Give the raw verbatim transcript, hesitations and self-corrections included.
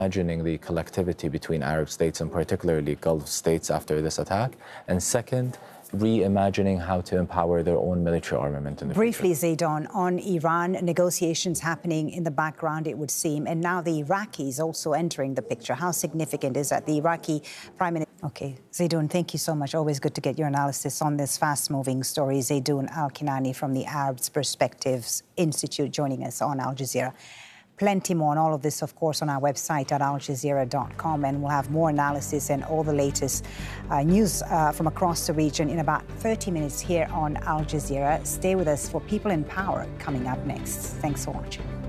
Imagining the collectivity between Arab states and particularly Gulf states after this attack. And second, reimagining how to empower their own military armament in the Briefly, future. Zaydon, on Iran, negotiations happening in the background, it would seem, and now the Iraqis also entering the picture. How significant is that? The Iraqi Prime Minister... OK, Zaydon, thank you so much. Always good to get your analysis on this fast-moving story. Zaydon Al-Kinani from the Arabs Perspectives Institute joining us on Al Jazeera. Plenty more on all of this, of course, on our website at al jazeera dot com, and we'll have more analysis and all the latest uh, news uh, from across the region in about thirty minutes here on Al Jazeera. Stay with us for People in Power coming up next. Thanks for watching.